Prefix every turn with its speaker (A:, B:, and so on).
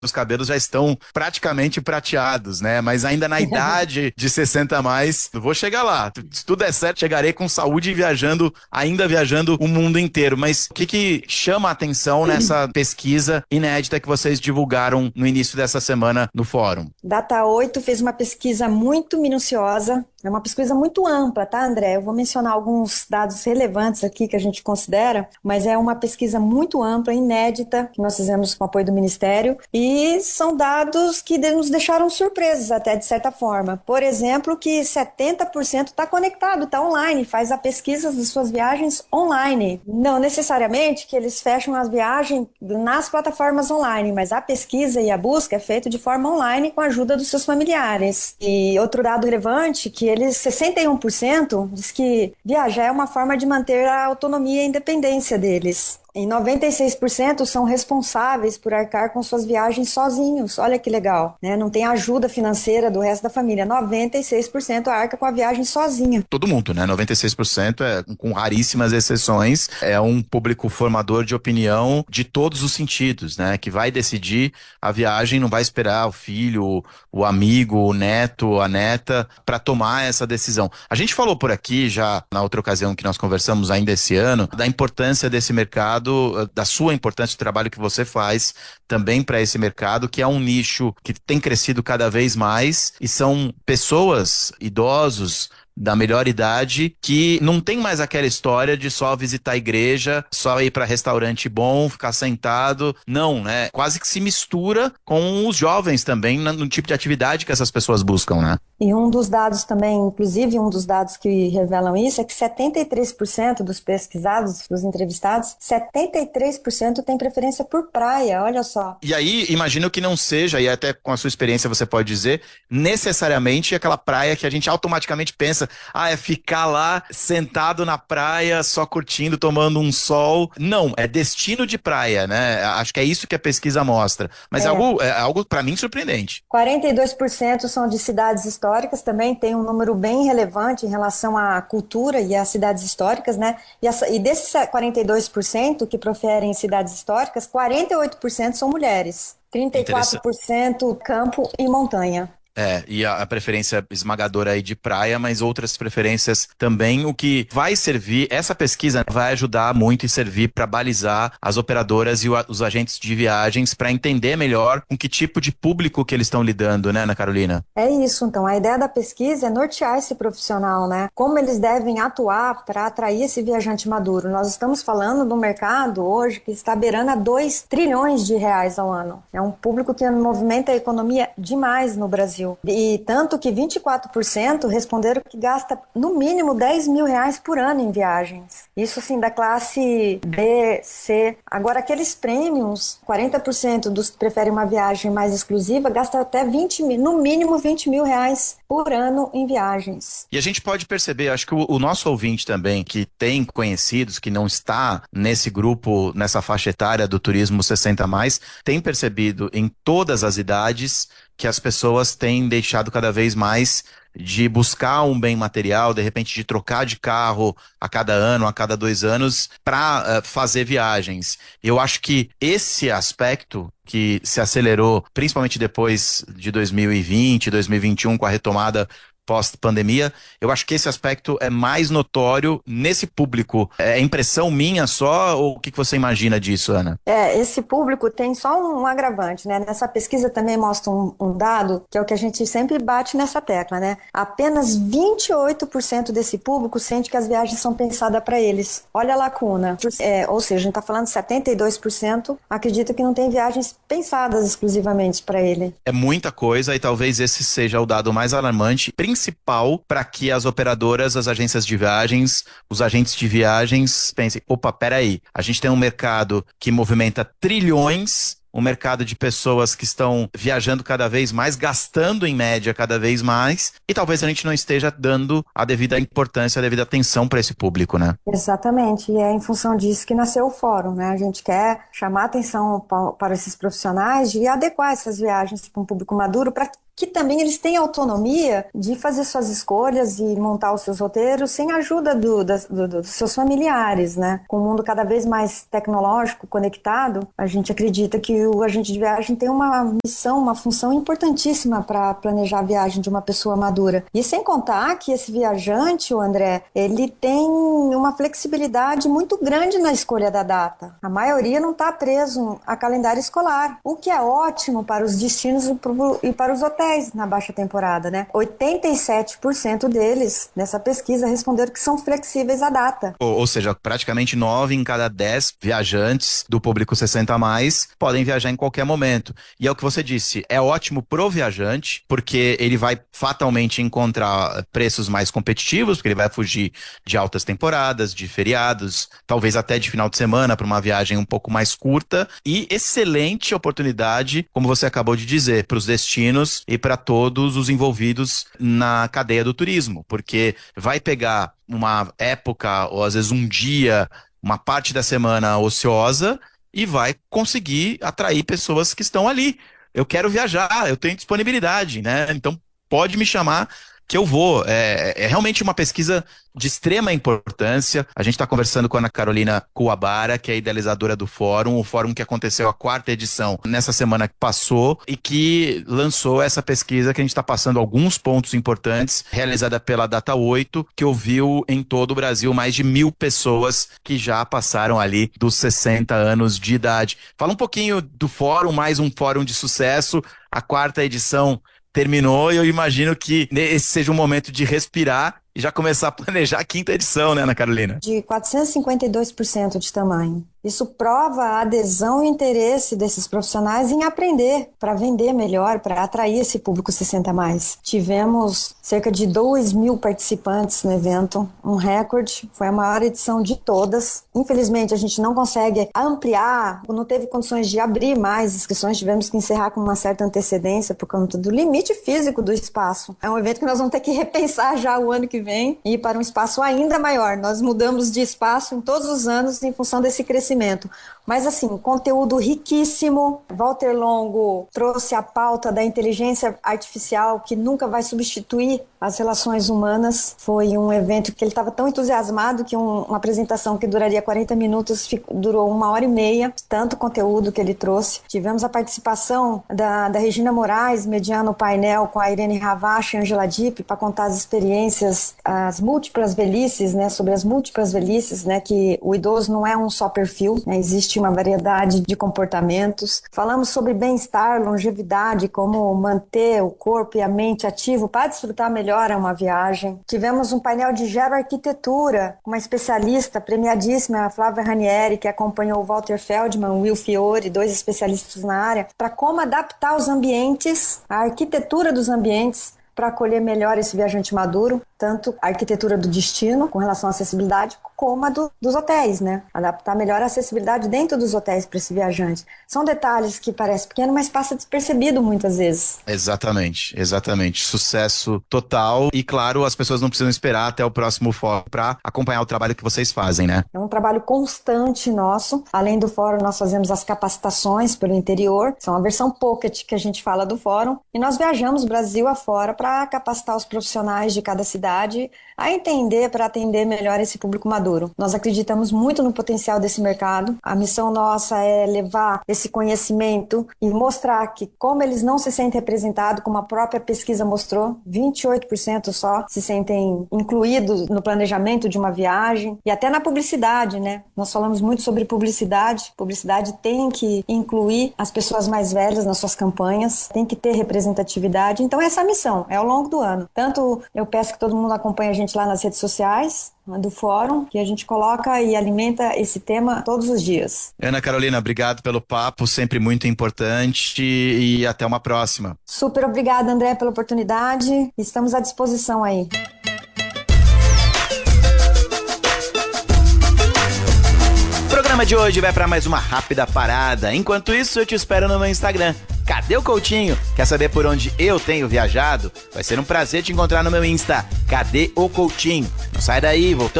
A: os cabelos já estão praticamente prateados, né? Mas ainda na idade de 60 a mais, vou chegar lá. Se tudo der certo, chegarei com saúde e viajando, ainda viajando o mundo inteiro. Mas o que que chama a atenção nessa pesquisa inédita que vocês divulgaram no início dessa semana no fórum?
B: Data 8 fez uma pesquisa muito minuciosa, é uma pesquisa muito ampla, tá, André? Eu vou mencionar alguns dados relevantes aqui que a gente considera, mas é uma pesquisa muito ampla, inédita, que nós fizemos com o apoio do Ministério, e são dados que nos deixaram surpresos até, de certa forma. Por exemplo, que 70% está conectado, está online, faz a pesquisa das suas viagens online. Não necessariamente que eles fecham as viagens nas plataformas online, mas a pesquisa e a busca é feita de forma online com a ajuda dos seus familiares. E outro dado relevante, que eles, 61% diz que viajar é uma forma de manter a autonomia e a independência deles. E 96% são responsáveis por arcar com suas viagens sozinhos. Olha que legal, né? Não tem ajuda financeira do resto da família. 96% arca com a viagem sozinha.
A: Todo mundo, né? 96% com raríssimas exceções, é um público formador de opinião de todos os sentidos, né? Que vai decidir a viagem, não vai esperar o filho, o amigo, o neto, a neta, para tomar essa decisão. A gente falou por aqui, já na outra ocasião que nós conversamos ainda esse ano, da importância desse mercado, da sua importância, do trabalho que você faz também para esse mercado, que é um nicho que tem crescido cada vez mais, e são pessoas, idosos, da melhor idade, que não tem mais aquela história de só visitar a igreja, só ir para restaurante bom, ficar sentado. Não, né? Quase que se mistura com os jovens também no tipo de atividade que essas pessoas buscam, né?
B: E um dos dados também, inclusive um dos dados que revelam isso, é que 73% dos pesquisados, dos entrevistados, 73% tem preferência por praia, olha só.
A: E aí, imagino que não seja, e até com a sua experiência você pode dizer, necessariamente aquela praia que a gente automaticamente pensa, é ficar lá sentado na praia, só curtindo, tomando um sol. Não, é destino de praia, né? Acho que é isso que a pesquisa mostra. Mas é algo para mim surpreendente.
B: 42% são de cidades históricas, também tem um número bem relevante em relação à cultura e às cidades históricas, né? E desses 42% que proferem cidades históricas, 48% são mulheres, 34% campo e montanha.
A: E a preferência esmagadora aí de praia, mas outras preferências também, o que vai servir, essa pesquisa vai ajudar muito e servir para balizar as operadoras e os agentes de viagens para entender melhor com que tipo de público que eles estão lidando, né, Ana Carolina?
B: É isso, então, a ideia da pesquisa é nortear esse profissional, né? Como eles devem atuar para atrair esse viajante maduro. Nós estamos falando de um mercado hoje que está beirando a 2 trilhões de reais ao ano. É um público que movimenta a economia demais no Brasil. E tanto que 24% responderam que gasta no mínimo 10 mil reais por ano em viagens. Isso assim da classe B, C. Agora aqueles premiums, 40% dos que preferem uma viagem mais exclusiva gastam até 20 mil, no mínimo 20 mil reais por ano em viagens.
A: E a gente pode perceber, acho que o nosso ouvinte também, que tem conhecidos, que não está nesse grupo, nessa faixa etária do turismo 60 a mais, tem percebido em todas as idades que as pessoas têm deixado cada vez mais de buscar um bem material, de repente de trocar de carro a cada ano, a cada 2 anos, para fazer viagens. Eu acho que esse aspecto que se acelerou, principalmente depois de 2020, 2021, com a retomada pós-pandemia, eu acho que esse aspecto é mais notório nesse público. É impressão minha só, ou o que você imagina disso, Ana?
B: Esse público tem só um agravante, né? Nessa pesquisa também mostra um dado, que é o que a gente sempre bate nessa tecla, né? Apenas 28% desse público sente que as viagens são pensadas para eles. Olha a lacuna. Ou seja, a gente está falando 72% acredita que não tem viagens pensadas exclusivamente para ele.
A: É muita coisa e talvez esse seja o dado mais alarmante, principal para que as operadoras, as agências de viagens, os agentes de viagens pensem, opa, peraí, a gente tem um mercado que movimenta trilhões, um mercado de pessoas que estão viajando cada vez mais, gastando em média cada vez mais, e talvez a gente não esteja dando a devida importância, a devida atenção para esse público, né?
B: Exatamente, e é em função disso que nasceu o fórum, né? A gente quer chamar atenção para esses profissionais e adequar essas viagens para um público maduro para que também eles têm autonomia de fazer suas escolhas e montar os seus roteiros sem a ajuda dos seus familiares, né? Com o mundo cada vez mais tecnológico, conectado, a gente acredita que o agente de viagem tem uma missão, uma função importantíssima para planejar a viagem de uma pessoa madura. E sem contar que esse viajante, o André, ele tem uma flexibilidade muito grande na escolha da data. A maioria não está preso a calendário escolar, o que é ótimo para os destinos e para os hotéis na baixa temporada, né? 87% deles, nessa pesquisa, responderam que são flexíveis à data.
A: Ou seja, praticamente 9 em cada 10 viajantes do público 60 a mais podem viajar em qualquer momento. E é o que você disse, é ótimo pro viajante, porque ele vai fatalmente encontrar preços mais competitivos, porque ele vai fugir de altas temporadas, de feriados, talvez até de final de semana para uma viagem um pouco mais curta, e excelente oportunidade, como você acabou de dizer, para os destinos e para todos os envolvidos na cadeia do turismo, porque vai pegar uma época, ou às vezes um dia, uma parte da semana ociosa e vai conseguir atrair pessoas que estão ali. Eu quero viajar, eu tenho disponibilidade, né? Então pode me chamar que eu vou. É realmente uma pesquisa de extrema importância. A gente está conversando com a Ana Carolina Kuwabara, que é idealizadora do fórum, o fórum que aconteceu a 4ª edição nessa semana que passou e que lançou essa pesquisa que a gente está passando alguns pontos importantes, realizada pela Data 8, que ouviu em todo o Brasil mais de 1.000 pessoas que já passaram ali dos 60 anos de idade. Fala um pouquinho do fórum, mais um fórum de sucesso, a 4ª edição terminou e eu imagino que esse seja um momento de respirar e já começar a planejar a 5ª edição, né, Ana Carolina?
B: De 452% de tamanho. Isso prova a adesão e interesse desses profissionais em aprender para vender melhor, para atrair esse público 60 a mais. Tivemos cerca de 2.000 participantes no evento, um recorde, foi a maior edição de todas. Infelizmente, a gente não consegue ampliar, não teve condições de abrir mais inscrições, tivemos que encerrar com uma certa antecedência por conta do limite físico do espaço. É um evento que nós vamos ter que repensar já o ano que vem e ir para um espaço ainda maior. Nós mudamos de espaço em todos os anos em função desse crescimento. Mas assim, conteúdo riquíssimo. Walter Longo trouxe a pauta da inteligência artificial que nunca vai substituir as relações humanas. Foi um evento que ele estava tão entusiasmado que uma apresentação que duraria 40 minutos durou 1h30, tanto conteúdo que ele trouxe. Tivemos a participação da Regina Moraes, mediando o painel com a Irene Ravache e Angela Dipp para contar as experiências, as múltiplas velhices, né, sobre as múltiplas velhices, né, que o idoso não é um só perfil, né, existe uma variedade de comportamentos. Falamos sobre bem-estar, longevidade, como manter o corpo e a mente ativo para desfrutar melhor uma viagem. Tivemos um painel de geroarquitetura, uma especialista premiadíssima, a Flávia Ranieri, que acompanhou o Walter Feldman, o Will Fiore, 2 especialistas na área, para como adaptar os ambientes, a arquitetura dos ambientes, para acolher melhor esse viajante maduro, tanto a arquitetura do destino, com relação à acessibilidade, como a dos hotéis, né? Adaptar melhor a acessibilidade dentro dos hotéis para esse viajante. São detalhes que parecem pequeno, mas passa despercebido muitas vezes.
A: Exatamente, exatamente. Sucesso total e, claro, as pessoas não precisam esperar até o próximo fórum para acompanhar o trabalho que vocês fazem, né?
B: É um trabalho constante nosso. Além do fórum, nós fazemos as capacitações pelo interior. São a versão pocket que a gente fala do fórum. E nós viajamos Brasil afora para capacitar os profissionais de cada cidade a entender, para atender melhor esse público maduro. Nós acreditamos muito no potencial desse mercado. A missão nossa é levar esse conhecimento e mostrar que, como eles não se sentem representados, como a própria pesquisa mostrou, 28% só se sentem incluídos no planejamento de uma viagem e até na publicidade, né? Nós falamos muito sobre publicidade. Publicidade tem que incluir as pessoas mais velhas nas suas campanhas, tem que ter representatividade. Então essa é a missão, é ao longo do ano. Tanto eu peço que todo mundo acompanhe a gente lá nas redes sociais do fórum, que a gente coloca e alimenta esse tema todos os dias.
A: Ana Carolina, obrigado pelo papo, sempre muito importante e até uma próxima.
B: Super obrigada, André, pela oportunidade. Estamos à disposição aí.
A: O programa de hoje vai para mais uma rápida parada. Enquanto isso, eu te espero no meu Instagram. Cadê o Coutinho? Quer saber por onde eu tenho viajado? Vai ser um prazer te encontrar no meu Insta. Cadê o Coutinho? Não sai daí, voltamos.